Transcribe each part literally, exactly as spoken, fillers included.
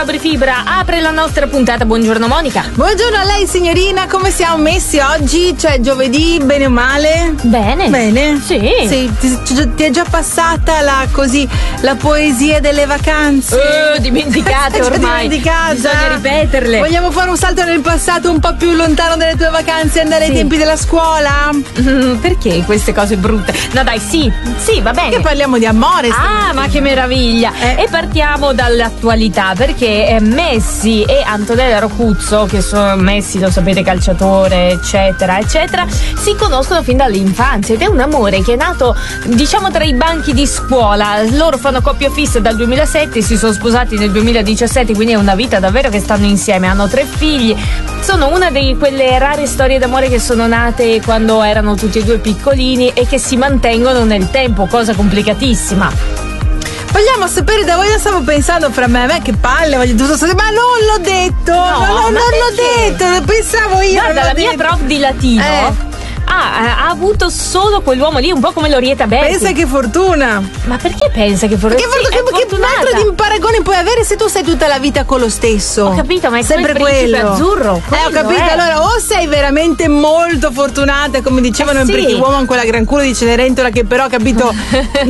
Fabri Fibra apre la nostra puntata. Buongiorno Monica. Buongiorno a lei signorina, come siamo messi oggi? Cioè giovedì, bene o male? Bene. Bene? Sì. Sì, ti, ti è già passata la così la poesia delle vacanze? Uh, dimenticate ormai. Dimenticata. Bisogna ripeterle. Vogliamo fare un salto nel passato un po' più lontano dalle tue vacanze e andare sì. ai tempi della scuola? Mm, perché queste cose brutte? No dai, sì, sì, va bene. Che parliamo di amore. Ah, ma che meraviglia. Eh. E partiamo dall'attualità, perché Messi e Antonella Rocuzzo, che sono Messi, lo sapete, calciatore, eccetera, eccetera, si conoscono fin dall'infanzia ed è un amore che è nato, diciamo, tra i banchi di scuola. Loro fanno coppia fissa dal duemilasette, si sono sposati nel duemiladiciassette, quindi è una vita davvero che stanno insieme, hanno tre figli. Sono una di quelle rare storie d'amore che sono nate quando erano tutti e due piccolini e che si mantengono nel tempo, cosa complicatissima. Vogliamo sapere da voi, io stavo pensando fra me, a me che palle, voglio giusto sapere, ma non l'ho detto, no, no, no, non perché? l'ho detto, pensavo io. Guarda, la mia detto. prof di latino eh. ha, ha avuto solo quell'uomo lì, un po' come l'Orietta Berti. Pensa che fortuna. Ma perché pensa che fortuna? Perché sì, che, che, che altro di paragone puoi avere se tu sei tutta la vita con lo stesso? Ho capito, ma è sempre come il principe quello. azzurro. Eh, ho capito, è. allora o sei veramente molto fortunata, come dicevano eh, in sì. Pretty Woman, quella gran culo di Cenerentola, che però, capito, mm,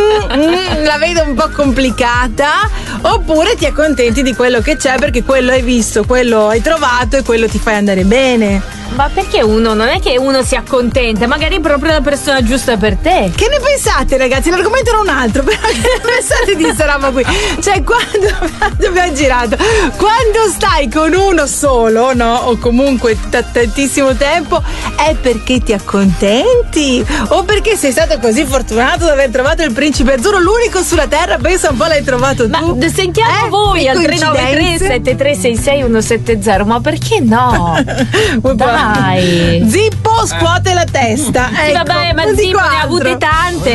mm, la vedo un po' complicata, oppure ti accontenti di quello che c'è, perché quello hai visto, quello hai trovato e quello ti fai andare bene. Ma perché uno, non è che uno si accontenta, magari è proprio la persona giusta per te. Che ne pensate, ragazzi? L'argomento era un altro, però che ne pensate di sta roba qui? Cioè, quando abbiamo girato, quando stai con uno solo, no? O comunque da tantissimo tempo, è perché ti accontenti? O perché sei stato così fortunato ad aver trovato il principe azzurro, l'unico sulla terra? Pensa un po', l'hai trovato ma tu. Ma sentiamo eh? voi al tre nove tre sette tre sei sei uno sette zero, ma perché no? Dai. Zippo scuote la testa. Sì, ecco, vabbè, ma non dico Zippo ne ha altro. avute tante.